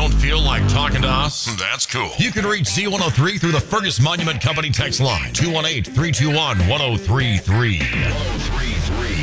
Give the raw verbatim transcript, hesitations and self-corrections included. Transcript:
don't feel like talking to us? That's cool. You can reach Z one oh three through the Fergus Monument Company text line, two one eight, three two one, one oh three three. one oh three three